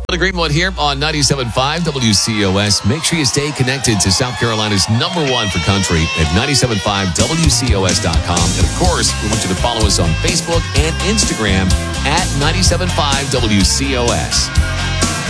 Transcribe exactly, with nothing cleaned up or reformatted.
The Greenwood here on ninety-seven point five W C O S. Make sure you stay connected to South Carolina's number one for country at ninety-seven point five W C O S dot com. And of course, we want you to follow us on Facebook and Instagram at ninety-seven point five W C O S.